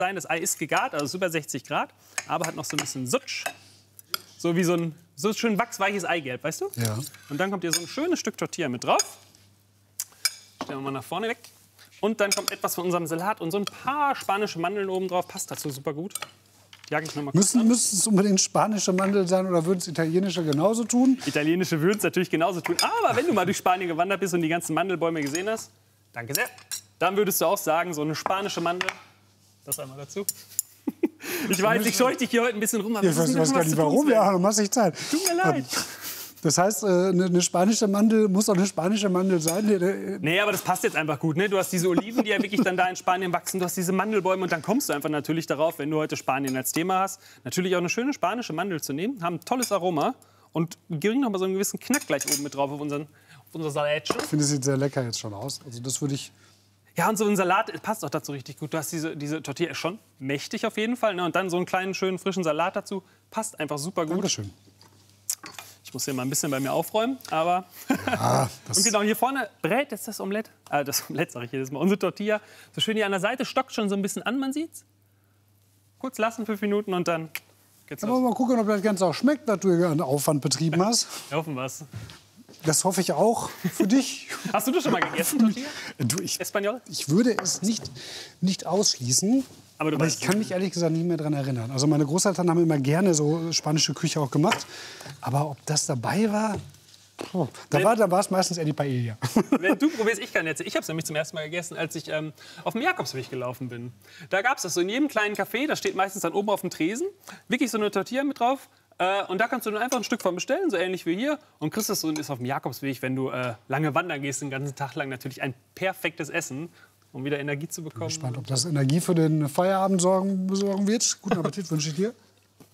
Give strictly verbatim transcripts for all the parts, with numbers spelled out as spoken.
Das Ei ist gegart, also über sechzig Grad, aber hat noch so ein bisschen Sutsch. So wie so ein so schön wachsweiches Eigelb, weißt du? Ja. Und dann kommt hier so ein schönes Stück Tortilla mit drauf. Stellen wir mal nach vorne weg. Und dann kommt etwas von unserem Salat und so ein paar spanische Mandeln oben drauf. Passt dazu super gut. Jag ich noch mal kurz Müssen, müssen es unbedingt spanische Mandeln sein oder würden es italienische genauso tun? Italienische würden es natürlich genauso tun. Aber wenn du mal durch Spanien gewandert bist und die ganzen Mandelbäume gesehen hast, danke sehr, dann würdest du auch sagen, so eine spanische Mandel, das einmal dazu. Ich weiß, ich scheuche dich hier heute ein bisschen rum. Aber Ich weiß, weiß gar nicht warum, ja, dann machst du Zeit. Tut mir leid. Das heißt, eine, eine spanische Mandel muss auch eine spanische Mandel sein? Nee, aber das passt jetzt einfach gut. Ne? Du hast diese Oliven, die ja wirklich dann da in Spanien wachsen. Du hast diese Mandelbäume und dann kommst du einfach natürlich darauf, wenn du heute Spanien als Thema hast, natürlich auch eine schöne spanische Mandel zu nehmen. Haben ein tolles Aroma und bringen noch mal so einen gewissen Knack gleich oben mit drauf auf, unseren, auf unser Salatchen. Ich finde, es sieht sehr lecker jetzt schon aus. Also das würde ich... Ja, und so ein Salat passt auch dazu richtig gut. Du hast diese, diese Tortilla ist schon mächtig auf jeden Fall. Ne? Und dann so einen kleinen, schönen, frischen Salat dazu. Passt einfach super gut. Dankeschön. Ich muss hier mal ein bisschen bei mir aufräumen, aber... Ja, das und genau, hier vorne brät jetzt das Omelett. Äh, das Omelett sage ich jedes Mal. Unsere Tortilla. So schön hier an der Seite, stockt schon so ein bisschen an, man sieht's. Kurz lassen, fünf Minuten und dann geht's Aber los. mal gucken, ob das Ganze auch schmeckt, dass du hier einen Aufwand betrieben hast. Wir hoffen was. Das hoffe ich auch für dich. Hast du das schon mal gegessen, Tortilla? Du, ich, Espanol? ich würde es nicht, nicht ausschließen. Aber, du Aber weißt ich kann mich ehrlich gesagt nicht mehr daran erinnern. Also meine Großeltern haben immer gerne so spanische Küche auch gemacht. Aber ob das dabei war, puh, da war, da war es meistens eher die Paella. Wenn du probierst, ich kann jetzt. Ich habe es nämlich zum ersten Mal gegessen, als ich ähm, auf dem Jakobsweg gelaufen bin. Da gab es das so in jedem kleinen Café. Da steht meistens dann oben auf dem Tresen wirklich so eine Tortilla mit drauf. Äh, und da kannst du dann einfach ein Stück von bestellen, so ähnlich wie hier. Und kriegst das so und ist auf dem Jakobsweg, wenn du äh, lange wandern gehst, den ganzen Tag lang natürlich ein perfektes Essen, um wieder Energie zu bekommen. Ich bin gespannt, ob das Energie für den Feierabend sorgen, besorgen wird. Guten Appetit wünsche ich dir.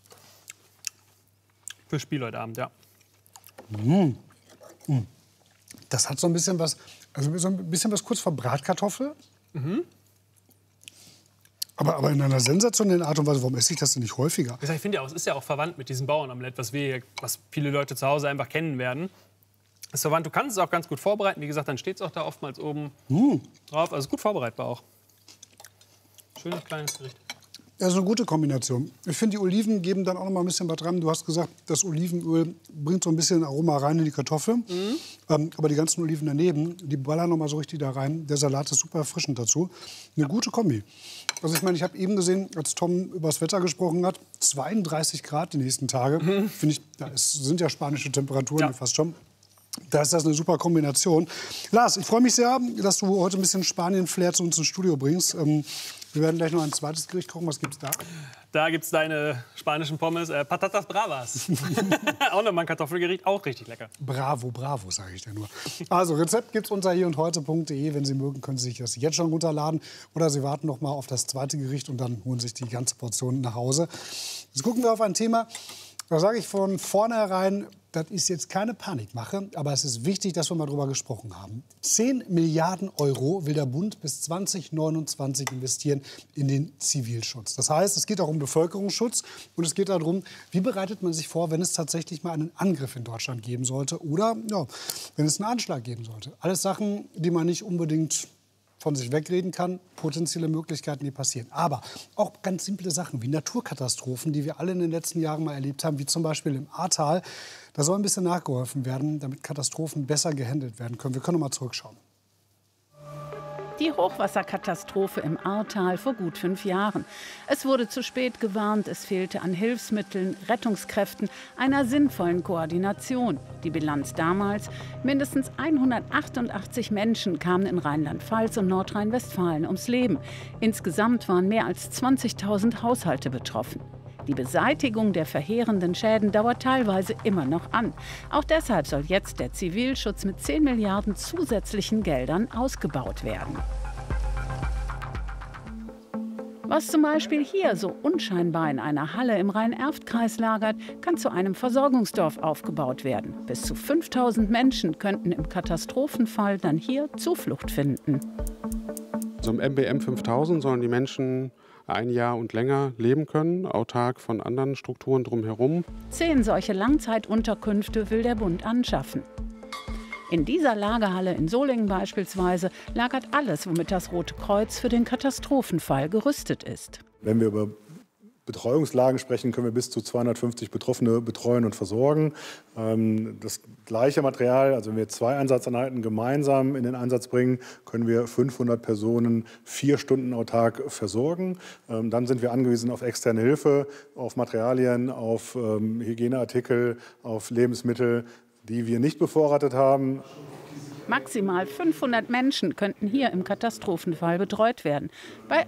Für Spiel heute Abend, ja. Mmh. Mmh. Das hat so ein bisschen was, also so ein bisschen was kurz vor Bratkartoffel. Mhm. Aber, aber in einer sensationellen Art und Weise. Warum esse ich das denn nicht häufiger? Ich finde ja auch, es ist ja auch verwandt mit diesem Bauernomelett, was wir, was viele Leute zu Hause einfach kennen werden. Es ist verwandt. Du kannst es auch ganz gut vorbereiten. Wie gesagt, dann steht es auch da oftmals oben Mmh. drauf. Also gut vorbereitbar auch. Schönes kleines Gericht. Das ist eine gute Kombination. Ich finde, die Oliven geben dann auch noch mal ein bisschen was dran. Du hast gesagt, das Olivenöl bringt so ein bisschen Aroma rein in die Kartoffel. Mhm. Ähm, aber die ganzen Oliven daneben, die ballern noch mal so richtig da rein. Der Salat ist super erfrischend dazu. Eine ja. gute Kombi. Also ich meine, ich habe eben gesehen, als Tom über das Wetter gesprochen hat, zweiunddreißig Grad die nächsten Tage. Mhm. Finde ich, das sind ja spanische Temperaturen ja. fast schon. Da ist das eine super Kombination. Lars, ich freue mich sehr, dass du heute ein bisschen Spanien-Flair zu uns ins Studio bringst. Ähm, wir werden gleich noch ein zweites Gericht kochen. Was gibt's da? Da gibt's deine spanischen Pommes, äh, Patatas Bravas. Auch nochmal ein Kartoffelgericht, auch richtig lecker. Bravo, bravo, sage ich dir nur. Also, Rezept gibt's unter hier und heute punkt de. Wenn Sie mögen, können Sie sich das jetzt schon runterladen. Oder Sie warten noch mal auf das zweite Gericht und dann holen sich die ganze Portion nach Hause. Jetzt gucken wir auf ein Thema, da sage ich von vornherein, das ist jetzt keine Panikmache, aber es ist wichtig, dass wir mal drüber gesprochen haben. zehn Milliarden Euro will der Bund bis zwanzig neunundzwanzig investieren in den Zivilschutz. Das heißt, es geht auch um Bevölkerungsschutz und es geht darum, wie bereitet man sich vor, wenn es tatsächlich mal einen Angriff in Deutschland geben sollte oder ja, wenn es einen Anschlag geben sollte. Alles Sachen, die man nicht unbedingt von sich wegreden kann, potenzielle Möglichkeiten, die passieren. Aber auch ganz simple Sachen wie Naturkatastrophen, die wir alle in den letzten Jahren mal erlebt haben, wie zum Beispiel im Ahrtal. Da soll ein bisschen nachgeholfen werden, damit Katastrophen besser gehandelt werden können. Wir können noch mal zurückschauen. Die Hochwasserkatastrophe im Ahrtal vor gut fünf Jahren. Es wurde zu spät gewarnt, es fehlte an Hilfsmitteln, Rettungskräften, einer sinnvollen Koordination. Die Bilanz damals: mindestens hundertachtundachtzig Menschen kamen in Rheinland-Pfalz und Nordrhein-Westfalen ums Leben. Insgesamt waren mehr als zwanzigtausend Haushalte betroffen. Die Beseitigung der verheerenden Schäden dauert teilweise immer noch an. Auch deshalb soll jetzt der Zivilschutz mit zehn Milliarden zusätzlichen Geldern ausgebaut werden. Was zum Beispiel hier so unscheinbar in einer Halle im Rhein-Erft-Kreis lagert, kann zu einem Versorgungsdorf aufgebaut werden. Bis zu fünftausend Menschen könnten im Katastrophenfall dann hier Zuflucht finden. So im M B M fünftausend sollen die Menschen ein Jahr und länger leben können, autark von anderen Strukturen drumherum. Zehn solche Langzeitunterkünfte will der Bund anschaffen. In dieser Lagerhalle in Solingen beispielsweise lagert alles, womit das Rote Kreuz für den Katastrophenfall gerüstet ist. Wenn wir über Betreuungslagen sprechen, können wir bis zu zweihundertfünfzig Betroffene betreuen und versorgen. Das gleiche Material, also wenn wir zwei Einsatzeinheiten gemeinsam in den Einsatz bringen, können wir fünfhundert Personen vier Stunden autark versorgen. Dann sind wir angewiesen auf externe Hilfe, auf Materialien, auf Hygieneartikel, auf Lebensmittel, die wir nicht bevorratet haben. Maximal fünfhundert Menschen könnten hier im Katastrophenfall betreut werden, bei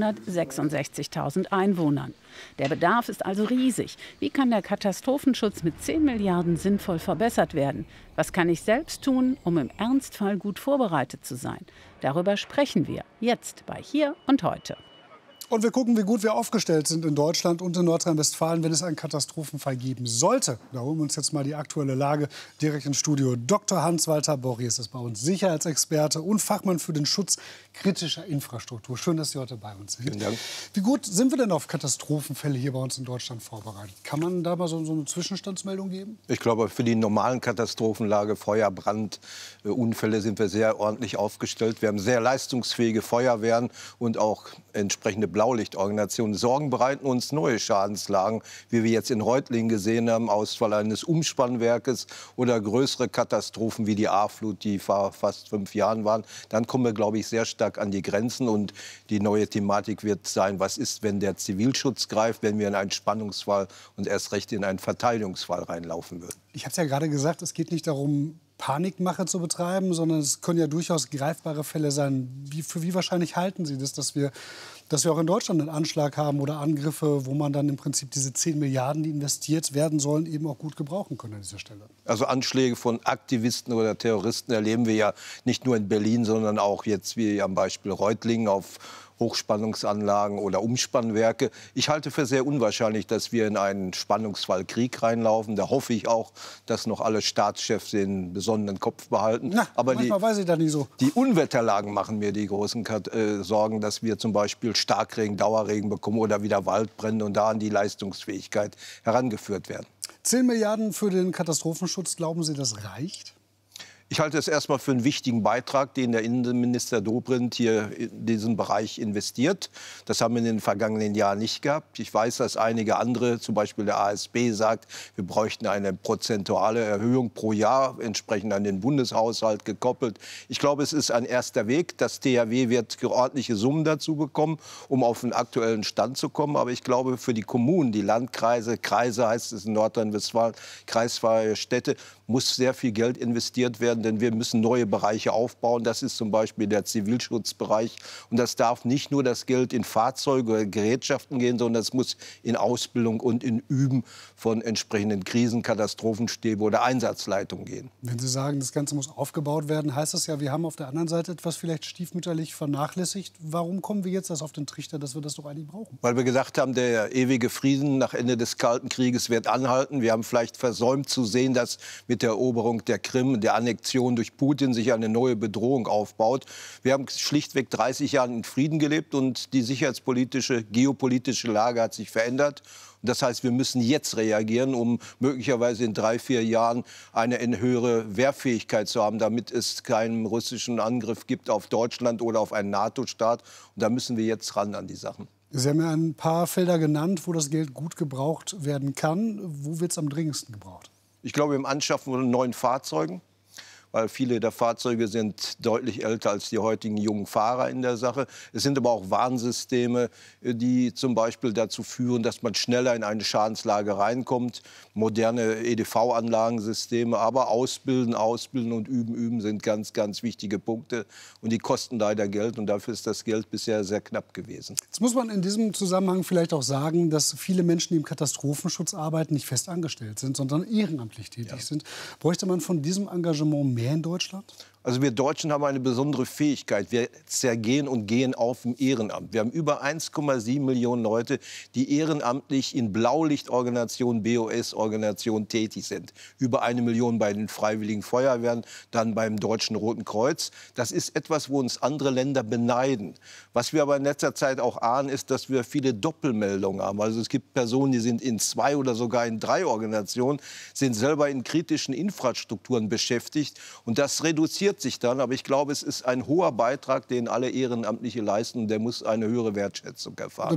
hundertsechsundsechzigtausend Einwohnern. Der Bedarf ist also riesig. Wie kann der Katastrophenschutz mit zehn Milliarden sinnvoll verbessert werden? Was kann ich selbst tun, um im Ernstfall gut vorbereitet zu sein? Darüber sprechen wir jetzt bei Hier und Heute. Und wir gucken, wie gut wir aufgestellt sind in Deutschland und in Nordrhein-Westfalen, wenn es einen Katastrophenfall geben sollte. Da holen wir uns jetzt mal die aktuelle Lage direkt ins Studio. Doktor Hans-Walter Borries ist bei uns Sicherheitsexperte und Fachmann für den Schutz kritischer Infrastruktur. Schön, dass Sie heute bei uns sind. Vielen Dank. Wie gut sind wir denn auf Katastrophenfälle hier bei uns in Deutschland vorbereitet? Kann man da mal so, so eine Zwischenstandsmeldung geben? Ich glaube, für die normalen Katastrophenlage, Feuer, Brand, äh, Unfälle sind wir sehr ordentlich aufgestellt. Wir haben sehr leistungsfähige Feuerwehren und auch entsprechende Blaulichtorganisationen. Sorgen bereiten uns neue Schadenslagen, wie wir jetzt in Reutlingen gesehen haben, Ausfall eines Umspannwerkes oder größere Katastrophen wie die A-Flut, die vor fast fünf Jahren waren. Dann kommen wir, glaube ich, sehr stark an die Grenzen. Und die neue Thematik wird sein, was ist, wenn der Zivilschutz greift, wenn wir in einen Spannungsfall und erst recht in einen Verteidigungsfall reinlaufen würden. Ich habe es ja gerade gesagt, es geht nicht darum, Panikmache zu betreiben, sondern es können ja durchaus greifbare Fälle sein. Wie, für wie wahrscheinlich halten Sie das, dass wir, dass wir auch in Deutschland einen Anschlag haben oder Angriffe, wo man dann im Prinzip diese zehn Milliarden, die investiert werden sollen, eben auch gut gebrauchen können an dieser Stelle? Also Anschläge von Aktivisten oder Terroristen erleben wir ja nicht nur in Berlin, sondern auch jetzt wie am Beispiel Reutlingen auf Hochspannungsanlagen oder Umspannwerke. Ich halte für sehr unwahrscheinlich, dass wir in einen Spannungsfall Krieg reinlaufen. Da hoffe ich auch, dass noch alle Staatschefs den besonnenen Kopf behalten. Na, aber manchmal die, weiß ich da nicht so. Die Unwetterlagen machen mir die großen äh, Sorgen, dass wir zum Beispiel Starkregen, Dauerregen bekommen oder wieder Waldbrände und da an die Leistungsfähigkeit herangeführt werden. zehn Milliarden für den Katastrophenschutz, glauben Sie, das reicht? Ich halte es erstmal für einen wichtigen Beitrag, den der Innenminister Dobrindt hier in diesen Bereich investiert. Das haben wir in den vergangenen Jahren nicht gehabt. Ich weiß, dass einige andere, zum Beispiel der A S B, sagt, wir bräuchten eine prozentuale Erhöhung pro Jahr, entsprechend an den Bundeshaushalt gekoppelt. Ich glaube, es ist ein erster Weg. Das T H W wird ordentliche Summen dazu bekommen, um auf den aktuellen Stand zu kommen. Aber ich glaube, für die Kommunen, die Landkreise, Kreise heißt es in Nordrhein-Westfalen, kreisfreie Städte, muss sehr viel Geld investiert werden, denn wir müssen neue Bereiche aufbauen. Das ist zum Beispiel der Zivilschutzbereich. Und das darf nicht nur das Geld in Fahrzeuge oder Gerätschaften gehen, sondern es muss in Ausbildung und in Üben von entsprechenden Krisen, Katastrophenstäbe oder Einsatzleitungen gehen. Wenn Sie sagen, das Ganze muss aufgebaut werden, heißt das ja, wir haben auf der anderen Seite etwas vielleicht stiefmütterlich vernachlässigt. Warum kommen wir jetzt erst auf den Trichter, dass wir das doch eigentlich brauchen? Weil wir gesagt haben, der ewige Frieden nach Ende des Kalten Krieges wird anhalten. Wir haben vielleicht versäumt zu sehen, dass mit der Eroberung der Krim, der Annexion durch Putin sich eine neue Bedrohung aufbaut. Wir haben schlichtweg dreißig Jahre in Frieden gelebt und die sicherheitspolitische, geopolitische Lage hat sich verändert. Und das heißt, wir müssen jetzt reagieren, um möglicherweise in drei, vier Jahren eine höhere Wehrfähigkeit zu haben, damit es keinen russischen Angriff gibt auf Deutschland oder auf einen NATO-Staat. Und da müssen wir jetzt ran an die Sachen. Sie haben ja ein paar Felder genannt, wo das Geld gut gebraucht werden kann. Wo wird es am dringendsten gebraucht? Ich glaube, im Anschaffen von neuen Fahrzeugen, weil viele der Fahrzeuge sind deutlich älter als die heutigen jungen Fahrer in der Sache. Es sind aber auch Warnsysteme, die zum Beispiel dazu führen, dass man schneller in eine Schadenslage reinkommt. Moderne E D V-Anlagensysteme, aber ausbilden, ausbilden und üben, üben sind ganz, ganz wichtige Punkte. Und die kosten leider Geld und dafür ist das Geld bisher sehr knapp gewesen. Jetzt muss man in diesem Zusammenhang vielleicht auch sagen, dass viele Menschen, die im Katastrophenschutz arbeiten, nicht fest angestellt sind, sondern ehrenamtlich tätig ja. sind. Bräuchte man von diesem Engagement mehr in Deutschland? Also wir Deutschen haben eine besondere Fähigkeit. Wir zergehen und gehen auf im Ehrenamt. Wir haben über eins Komma sieben Millionen Leute, die ehrenamtlich in Blaulichtorganisationen, B O S-Organisationen tätig sind. Über eine Million bei den Freiwilligen Feuerwehren, dann beim Deutschen Roten Kreuz. Das ist etwas, wo uns andere Länder beneiden. Was wir aber in letzter Zeit auch ahnen, ist, dass wir viele Doppelmeldungen haben. Also es gibt Personen, die sind in zwei oder sogar in drei Organisationen, sind selber in kritischen Infrastrukturen beschäftigt. Und das reduziert sich dann, aber ich glaube, es ist ein hoher Beitrag, den alle Ehrenamtliche leisten, und der muss eine höhere Wertschätzung erfahren.